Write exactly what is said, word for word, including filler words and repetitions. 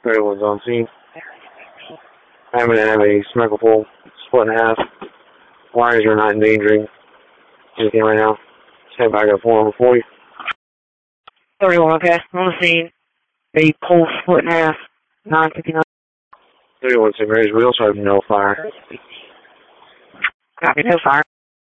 Everyone's on scene. I'm going to have a smoker pole split in half. Wires are not endangering anything right now. Stand by, I got four number forty. thirty-one, okay. On the scene. A pole split in half. nine fifty-nine. thirty-one, Saint Mary's. We also have no fire. Copy, no fire.